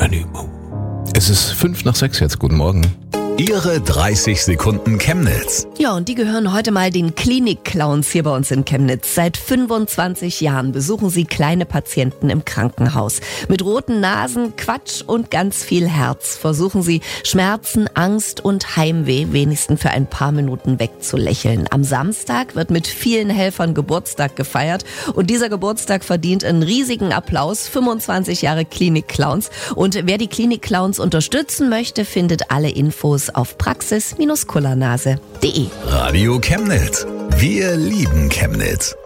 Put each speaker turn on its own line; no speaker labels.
Geronimo. Es ist 5:05 jetzt. Guten Morgen.
Ihre 30 Sekunden Chemnitz.
Ja, und die gehören heute mal den Klinik-Clowns hier bei uns in Chemnitz. Seit 25 Jahren besuchen sie kleine Patienten im Krankenhaus. Mit roten Nasen, Quatsch und ganz viel Herz versuchen sie, Schmerzen, Angst und Heimweh wenigstens für ein paar Minuten wegzulächeln. Am Samstag wird mit vielen Helfern Geburtstag gefeiert und dieser Geburtstag verdient einen riesigen Applaus. 25 Jahre Klinik-Clowns. Und wer die Klinik-Clowns unterstützen möchte, findet alle Infos auf praxis-kullernase.de.
Radio Chemnitz. Wir lieben Chemnitz.